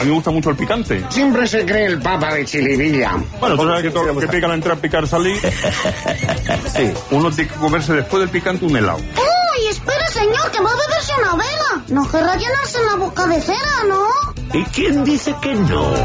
a mí me gusta mucho el picante. Siempre se cree el papa de Chilivilla. Bueno, tú sabes que todo lo que pica no entra a picar salir. Sí, uno tiene que comerse después del picante un helado. ¡Uy, espera, señor, que va a beberse una vela! No querrá llenarse en la boca de cera, ¿no? ¿Y quién dice que no?